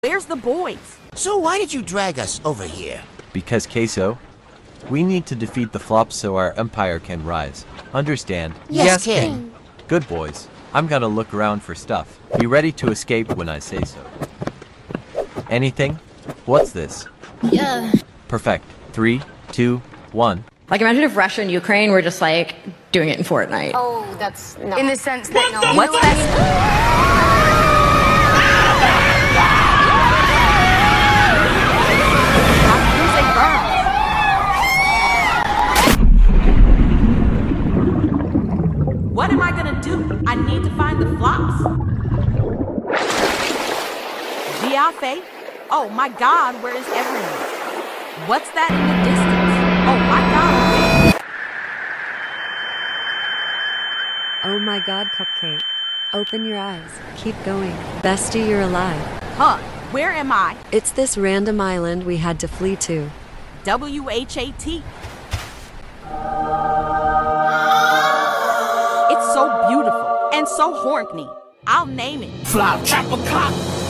Where's the boys? So why did you drag us over here? Because Queso, we need to defeat the flops so our empire can rise. Understand? Yes, King. Good boys. I'm gonna look around for stuff. Be ready to escape when I say so. Anything? What's this? Yeah. Perfect. 3, 2, 1. Like, imagine if Russia and Ukraine were just, like, doing it in Fortnite. Oh, that's not. In the sense that no. What's that? What am I gonna do? I need to find the flops. Giafe? Oh my god, where is everyone? What's that in the distance? Oh my god. Oh my god, Cupcake. Open your eyes. Keep going. Bestie, you're alive. Huh, where am I? It's this random island we had to flee to. WHAT. It's so beautiful and so horny. I'll name it. Flop, chop a clock.